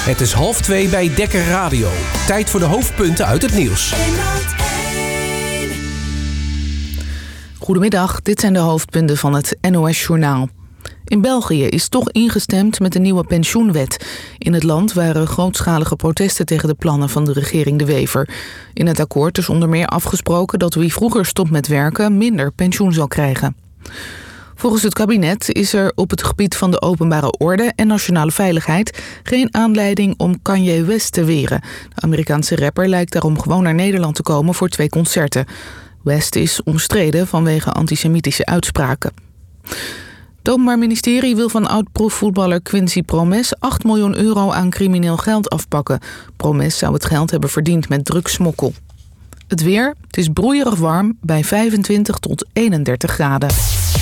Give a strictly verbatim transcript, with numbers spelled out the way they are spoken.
Het is half twee bij Dekker Radio. Tijd voor de hoofdpunten uit het nieuws. Goedemiddag, dit zijn de hoofdpunten van het N O S-journaal. In België is toch ingestemd met de nieuwe pensioenwet. In het land waren grootschalige protesten tegen de plannen van de regering De Wever. In het akkoord is onder meer afgesproken dat wie vroeger stopt met werken minder pensioen zal krijgen. Volgens het kabinet is er op het gebied van de openbare orde en nationale veiligheid geen aanleiding om Kanye West te weren. De Amerikaanse rapper lijkt daarom gewoon naar Nederland te komen voor twee concerten. West is omstreden vanwege antisemitische uitspraken. Het Openbaar Ministerie wil van oud-profvoetballer Quincy Promes acht miljoen euro aan crimineel geld afpakken. Promes zou het geld hebben verdiend met drugsmokkel. Het weer, het is broeierig warm bij vijfentwintig tot eenendertig graden.